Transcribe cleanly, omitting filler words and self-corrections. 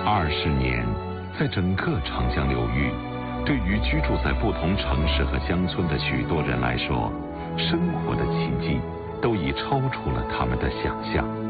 20年，在整个长江流域，对于居住在不同城市和乡村的许多人来说，生活的奇迹都已超出了他们的想象。